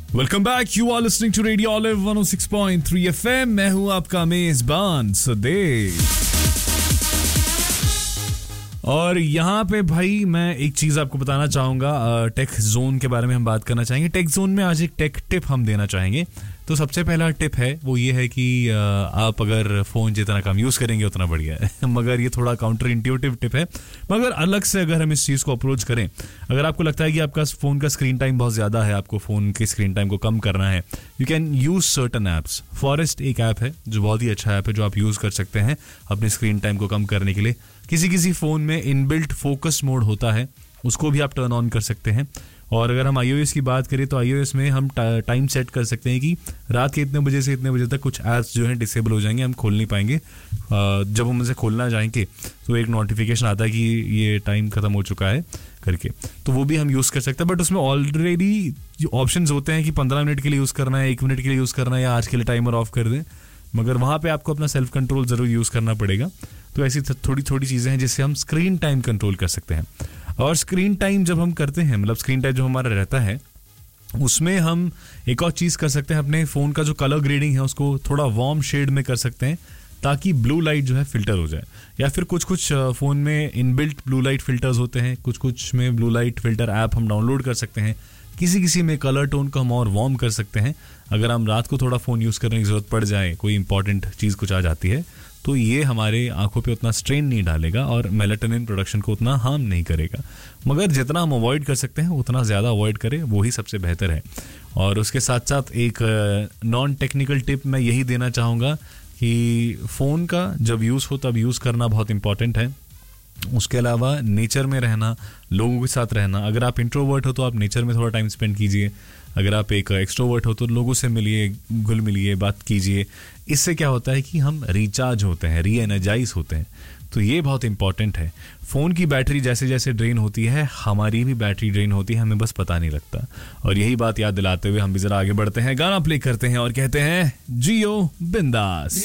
Welcome back, you are listening to radio olive 106.3 FM। मैं हूं आपका मेजबान सुदेव। और यहाँ पे भाई मैं एक चीज़ आपको बताना चाहूँगा, टेक जोन के बारे में हम बात करना चाहेंगे। टेक जोन में आज एक टेक टिप हम देना चाहेंगे। तो सबसे पहला टिप है वो ये है कि आप अगर फ़ोन जितना कम यूज़ करेंगे उतना बढ़िया है। मगर ये थोड़ा काउंटर इंट्यूटिव टिप है, मगर अलग से अगर हम इस चीज़ को अप्रोच करें, अगर आपको लगता है कि आपका फ़ोन का स्क्रीन टाइम बहुत ज़्यादा है, आपको फ़ोन के स्क्रीन टाइम को कम करना है, you can use certain apps. Forest एक ऐप है जो बहुत ही अच्छा ऐप है, जो आप यूज़ कर सकते हैं अपने स्क्रीन टाइम को कम करने के लिए। किसी फ़ोन में इनबिल्ट फोकस मोड होता है, उसको भी आप टर्न ऑन कर सकते हैं। और अगर हम iOS की बात करें तो iOS में हम टाइम सेट कर सकते हैं कि रात के इतने बजे से इतने बजे तक कुछ ऐप्स जो हैं डिसेबल हो जाएंगे, हम खोल नहीं पाएंगे। जब हम उनसे खोलना चाहेंगे तो एक नोटिफिकेशन आता है कि ये टाइम ख़त्म हो चुका है करके, तो वो भी हम यूज़ कर सकते हैं। बट उसमें ऑलरेडी जो ऑप्शंस होते हैं कि 15 मिनट के लिए यूज़ करना है, 1 मिनट के लिए यूज़ करना है, या आज के लिए टाइमर ऑफ कर दें, मगर वहाँ पे आपको अपना सेल्फ कंट्रोल ज़रूर यूज़ करना पड़ेगा। तो ऐसी थोड़ी थोड़ी चीज़ें हैं जिससे हम स्क्रीन टाइम कंट्रोल कर सकते हैं। और स्क्रीन टाइम जब हम करते हैं, मतलब स्क्रीन टाइम जो हमारा रहता है, उसमें हम एक और चीज़ कर सकते हैं, अपने फ़ोन का जो कलर ग्रेडिंग है उसको थोड़ा वार्म शेड में कर सकते हैं, ताकि ब्लू लाइट जो है फ़िल्टर हो जाए। या फिर कुछ फ़ोन में इनबिल्ट ब्लू लाइट फ़िल्टर्स होते हैं, कुछ में ब्लू लाइट फ़िल्टर ऐप हम डाउनलोड कर सकते हैं। किसी में कलर टोन को हम और वार्म कर सकते हैं। अगर हम रात को थोड़ा फ़ोन यूज़ करने की ज़रूरत पड़ जाए, कोई इंपॉर्टेंट चीज़ कुछ आ जाती है, तो ये हमारे आंखों पे उतना स्ट्रेन नहीं डालेगा और मेलाटोनिन प्रोडक्शन को उतना हार्म नहीं करेगा। मगर जितना हम अवॉइड कर सकते हैं उतना ज़्यादा अवॉइड करें, वो ही सबसे बेहतर है। और उसके साथ साथ एक नॉन टेक्निकल टिप मैं यही देना चाहूँगा कि फ़ोन का जब यूज़ हो तब यूज़ करना बहुत इंपॉर्टेंट है। उसके अलावा नेचर में रहना, लोगों के साथ रहना। अगर आप इंट्रोवर्ट हो तो आप नेचर में थोड़ा टाइम स्पेंड कीजिए। अगर आप एक एक्सट्रोवर्ट हो तो लोगों से मिलिए, घुल मिलिए, बात कीजिए। इससे क्या होता है कि हम रिचार्ज होते हैं, री एनर्जाइज होते हैं। तो ये बहुत इंपॉर्टेंट है। फ़ोन की बैटरी जैसे जैसे ड्रेन होती है, हमारी भी बैटरी ड्रेन होती है, हमें बस पता नहीं लगता। और यही बात याद दिलाते हुए हम भी ज़रा आगे बढ़ते हैं, गाना प्ले करते हैं और कहते हैं जियो बिंदास।